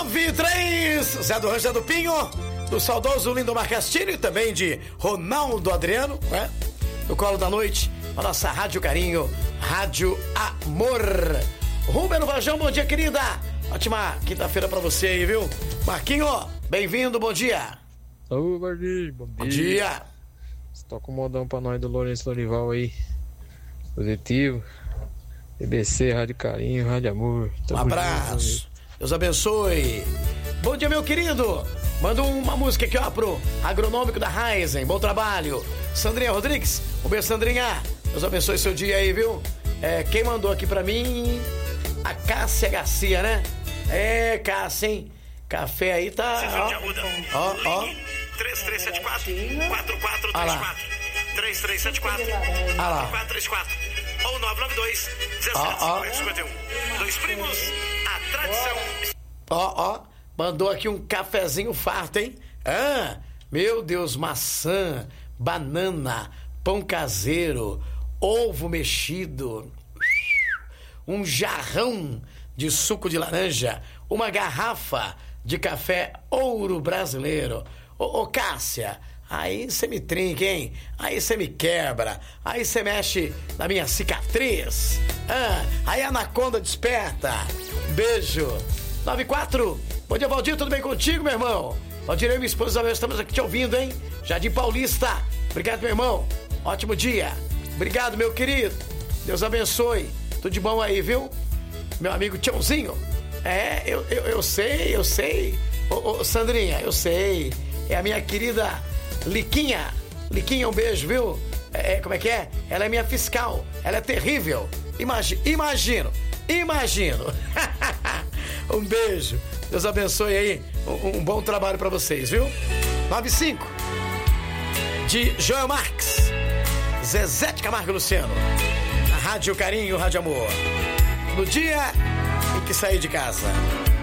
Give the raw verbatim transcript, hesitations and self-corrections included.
nove três, Zé do Rancho, Zé do Pinho, do saudoso Lindomar Castilho e também de Ronaldo Adriano, né? No colo da noite, a nossa Rádio Carinho, Rádio Amor. Rubeno Vajão, bom dia, querida. Ótima quinta-feira pra você aí, viu? Marquinho, bem-vindo, bom dia. Ô, Barbicho, bom dia. Bom dia. Você toca um modão pra nós do Lourenço Lorival aí. Positivo. B B C, Rádio Carinho, Rádio Amor. Um abraço. Deus abençoe. Bom dia, meu querido. Manda uma música aqui, ó, pro agronômico da Raizen. Bom trabalho. Sandrinha Rodrigues. Um beijo, Sandrinha. Deus abençoe seu dia aí, viu? É, quem mandou aqui pra mim? A Cássia Garcia, né? É, Cássia, hein? Café aí tá... Ó, ó, ó. três três sete quatro, quatro quatro três quatro. três três sete quatro, quatro quatro três quatro. Ou nove nove dois, dezessete cinquenta e um. Dois primos, a tradição. Ó, ó. Mandou aqui um cafezinho farto, hein? Ah, meu Deus, maçã, banana, pão caseiro, ovo mexido, um jarrão de suco de laranja, uma garrafa de café Ouro Brasileiro. Ô, ô Cássia, aí você me trinca, hein? Aí você me quebra, aí você mexe na minha cicatriz. Ah, aí a anaconda desperta. Beijo. nove quatro. Bom dia, Valdir, tudo bem contigo, meu irmão? Valdir, eu e minha esposa estamos aqui te ouvindo, hein? Jardim Paulista. Obrigado, meu irmão. Ótimo dia. Obrigado, meu querido. Deus abençoe. Tudo de bom aí, viu? Meu amigo Tiãozinho. É, eu, eu, eu sei, eu sei. Ô, ô, Sandrinha, eu sei. É a minha querida Liquinha. Liquinha, um beijo, viu? É, como é que é? Ela é minha fiscal. Ela é terrível. Imagi, imagino, imagino. Um beijo. Deus abençoe aí. Um, um bom trabalho pra vocês, viu? nove cinco. De Joel Marques. Zezé de Camargo e Luciano. A Rádio Carinho, Rádio Amor. No dia em que saí de casa.